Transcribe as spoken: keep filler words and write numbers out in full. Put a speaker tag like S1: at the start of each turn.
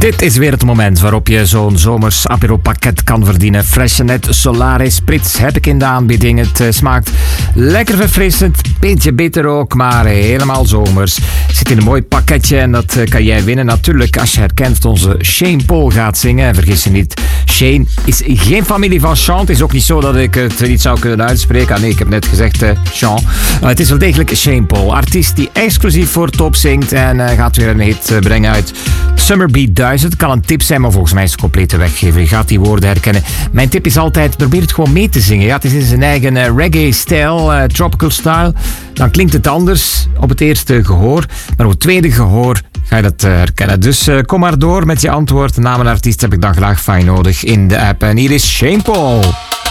S1: Dit is weer het moment waarop je zo'n zomers apero-pakket kan verdienen. Freshenet Solaris Spritz heb ik in de aanbieding. Het uh, smaakt lekker verfrissend, beetje bitter ook, maar helemaal zomers. Zit in een mooi pakketje en dat uh, kan jij winnen natuurlijk als je herkent onze Shane Paul gaat zingen. Vergis je niet, Shane is geen familie van Sean. Het is ook niet zo dat ik het niet zou kunnen uitspreken. Ah nee, ik heb net gezegd uh, Sean. Uh, het is wel degelijk Shane Paul, artiest die exclusief voor Top zingt en uh, gaat weer een hit uh, brengen uit Summer Beat duizend. Kan een tip zijn, maar volgens mij is het complete weggever. Je gaat die woorden herkennen. Mijn tip is altijd, probeer het gewoon mee te zingen. Ja, het is in zijn eigen uh, reggae-stijl, uh, tropical style. Dan klinkt het anders op het eerste gehoor, maar op het tweede gehoor ga je dat uh, herkennen. Dus uh, kom maar door met je antwoord. Naam en artiest heb ik dan graag fijn nodig in de app. En hier is Shane Paul.